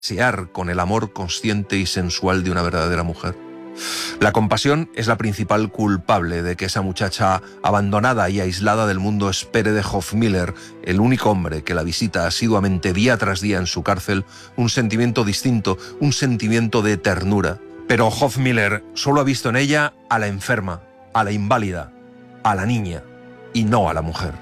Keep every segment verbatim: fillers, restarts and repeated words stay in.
desear con el amor consciente y sensual de una verdadera mujer. La compasión es la principal culpable de que esa muchacha abandonada y aislada del mundo espere de Hofmiller, el único hombre que la visita asiduamente día tras día en su cárcel, un sentimiento distinto, un sentimiento de ternura. Pero Hofmiller solo ha visto en ella a la enferma, a la inválida, a la niña y no a la mujer.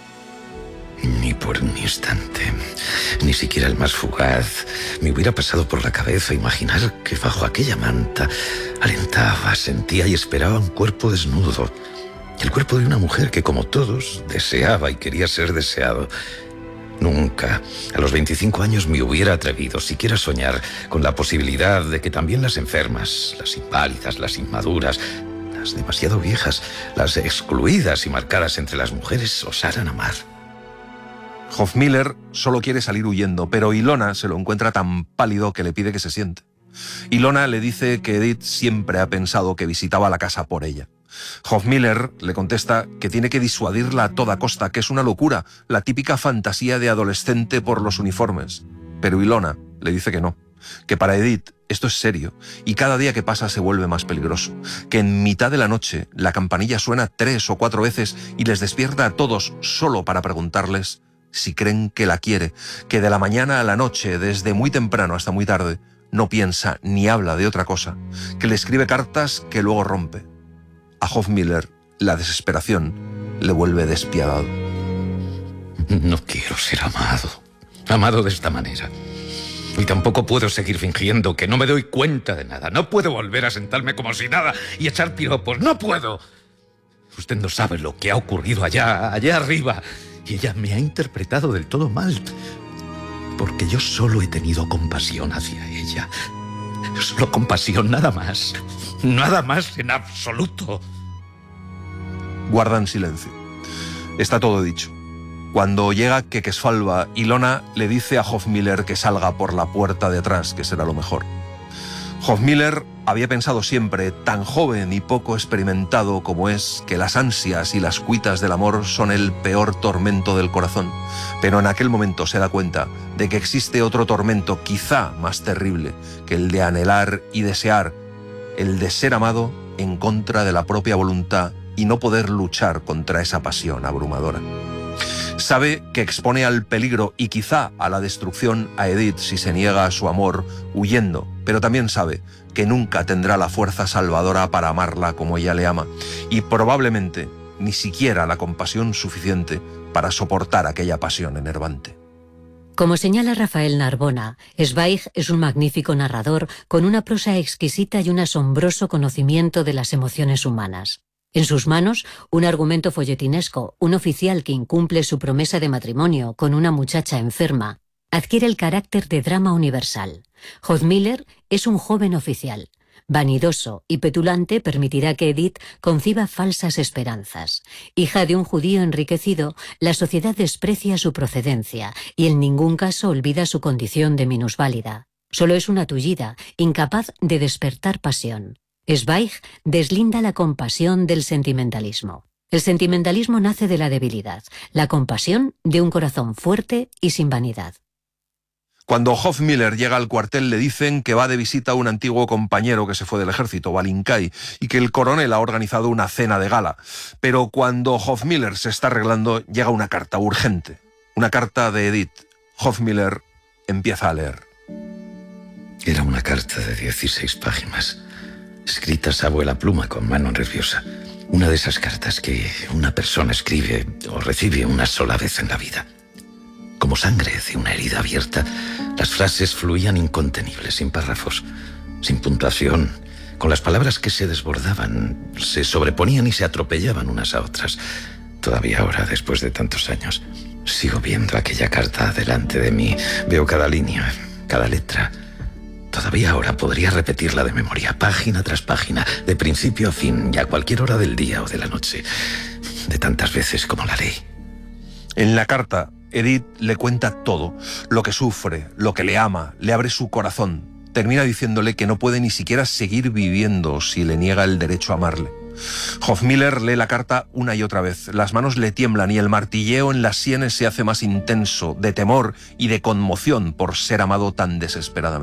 Ni por un instante, ni siquiera el más fugaz, me hubiera pasado por la cabeza imaginar que bajo aquella manta alentaba, sentía y esperaba un cuerpo desnudo. El cuerpo de una mujer que, como todos, deseaba y quería ser deseado. Nunca, a los veinticinco años, me hubiera atrevido siquiera a soñar con la posibilidad de que también las enfermas, las inválidas, las inmaduras, las demasiado viejas, las excluidas y marcadas entre las mujeres osaran amar. Hofmiller solo quiere salir huyendo, pero Ilona se lo encuentra tan pálido que le pide que se siente. Ilona le dice que Edith siempre ha pensado que visitaba la casa por ella. Hofmiller le contesta que tiene que disuadirla a toda costa, que es una locura, la típica fantasía de adolescente por los uniformes. Pero Ilona le dice que no, que para Edith esto es serio y cada día que pasa se vuelve más peligroso, que en mitad de la noche la campanilla suena tres o cuatro veces y les despierta a todos solo para preguntarles si creen que la quiere, que de la mañana a la noche, desde muy temprano hasta muy tarde, no piensa ni habla de otra cosa, que le escribe cartas que luego rompe. A Hofmiller la desesperación le vuelve despiadado. No quiero ser amado, amado de esta manera. Y tampoco puedo seguir fingiendo que no me doy cuenta de nada. No puedo volver a sentarme como si nada y echar piropos. ¡No puedo! Usted no sabe lo que ha ocurrido allá, allá arriba. Y ella me ha interpretado del todo mal, porque yo solo he tenido compasión hacia ella. Solo compasión, nada más. Nada más en absoluto. Guardan silencio. Está todo dicho. Cuando llega Quequesfalva, Ilona le dice a Hofmiller que salga por la puerta de atrás, que será lo mejor. Hofmiller había pensado siempre, tan joven y poco experimentado como es, que las ansias y las cuitas del amor son el peor tormento del corazón. Pero en aquel momento se da cuenta de que existe otro tormento quizá más terrible que el de anhelar y desear, el de ser amado en contra de la propia voluntad y no poder luchar contra esa pasión abrumadora. Sabe que expone al peligro y quizá a la destrucción a Edith si se niega a su amor huyendo, pero también sabe que nunca tendrá la fuerza salvadora para amarla como ella le ama y probablemente ni siquiera la compasión suficiente para soportar aquella pasión enervante. Como señala Rafael Narbona, Zweig es un magnífico narrador con una prosa exquisita y un asombroso conocimiento de las emociones humanas. En sus manos, un argumento folletinesco, un oficial que incumple su promesa de matrimonio con una muchacha enferma, adquiere el carácter de drama universal. Hofmiller es un joven oficial. Vanidoso y petulante, permitirá que Edith conciba falsas esperanzas. Hija de un judío enriquecido, la sociedad desprecia su procedencia y en ningún caso olvida su condición de minusválida. Solo es una tullida, incapaz de despertar pasión. Zweig deslinda la compasión del sentimentalismo. El sentimentalismo nace de la debilidad, la compasión de un corazón fuerte y sin vanidad. Cuando Hofmiller llega al cuartel le dicen que va de visita a un antiguo compañero que se fue del ejército, Balinkay, y que el coronel ha organizado una cena de gala. Pero cuando Hofmiller se está arreglando, llega una carta urgente, una carta de Edith. Hofmiller empieza a leer. Era una carta de dieciséis páginas, escritas a vuela pluma con mano nerviosa. Una de esas cartas que una persona escribe o recibe una sola vez en la vida. Como sangre de una herida abierta, las frases fluían incontenibles, sin párrafos, sin puntuación, con las palabras que se desbordaban, se sobreponían y se atropellaban unas a otras. Todavía ahora, después de tantos años, sigo viendo aquella carta delante de mí. Veo cada línea, cada letra. Todavía ahora podría repetirla de memoria, página tras página, de principio a fin, y a cualquier hora del día o de la noche, de tantas veces como la leí. En la carta, Edith le cuenta todo, lo que sufre, lo que le ama, le abre su corazón. Termina diciéndole que no puede ni siquiera seguir viviendo si le niega el derecho a amarle. Hofmiller lee la carta una y otra vez. Las manos le tiemblan y el martilleo en las sienes se hace más intenso, de temor y de conmoción por ser amado tan desesperadamente.